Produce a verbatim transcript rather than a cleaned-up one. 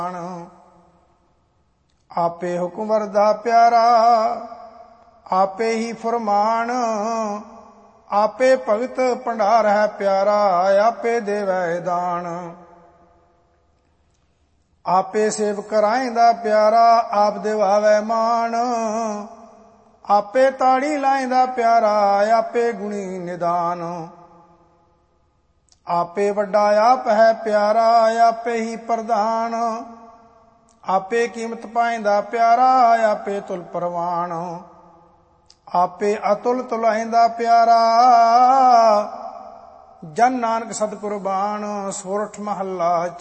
ਆਪੇ ਹੁਕਮ ਵਰਦਾ ਪਿਆਰਾ, ਆਪੇ ਹੀ ਫਰਮਾਨ। ਆਪੇ ਭਗਤ ਭੰਡਾਰ ਹੈ ਪਿਆਰਾ, ਆਪੇ ਦੇਵੈ ਦਾਨ। ਆਪੇ ਸੇਵਕ ਰਾਇਂਦਾ ਪਿਆਰਾ, ਆਪ ਦਿਵਾਵੈ ਮਾਨ। ਆਪੇ ਤਾੜੀ ਲਾਇਂਦਾ ਪਿਆਰਾ, ਆਪੇ ਗੁਣੀ ਨਿਦਾਨ। ਆਪੇ ਵੱਡਾ ਆਪ ਹੈ ਪਿਆਰਾ, ਆਪੇ ਹੀ ਪ੍ਰਧਾਨ। ਆਪੇ ਕੀਮਤ ਪਾਇਂਦਾ ਪਿਆਰਾ, ਆਪੇ ਤੁਲ ਪ੍ਰਵਾਨ। ਆਪੇ ਅਤੁਲ ਤੁਲਾਇਂਦਾ ਪਿਆਰਾ, ਜਨ ਨਾਨਕ ਸਤਿ ਕੁਰਬਾਨ। ਸੋਰਠ ਮਹੱਲਾ